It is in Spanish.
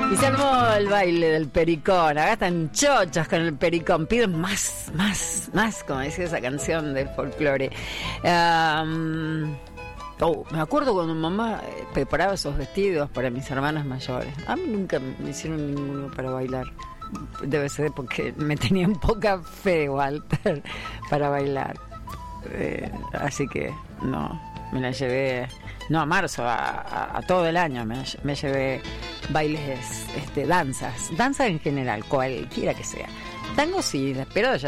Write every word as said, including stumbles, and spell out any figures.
Y se armó el baile del pericón. Acá están chochos con el pericón. Piden más, más, más, como decía esa canción del folclore. Um, oh, me acuerdo cuando mamá preparaba esos vestidos para mis hermanas mayores. A mí nunca me hicieron ninguno para bailar. Debe ser porque me tenían poca fe, Walter, para bailar. Eh, así que no, me la llevé, no a marzo, a, a, a todo el año me, me llevé bailes, este, danzas, danza en general, cualquiera que sea. Tango sí, pero ya